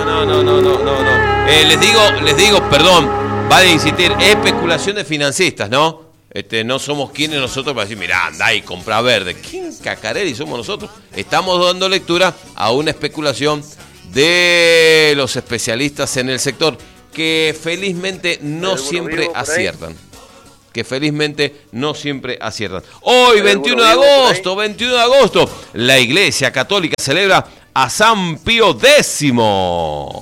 No. Les digo, perdón, vale insistir, especulación de financistas, ¿no? No somos quienes nosotros para decir, mirá, andá y comprá verde. ¿Quién cacareri somos nosotros? Estamos dando lectura a una especulación de los especialistas en el sector que felizmente no siempre aciertan. Hoy, 21 de agosto, la Iglesia Católica celebra a San Pío X.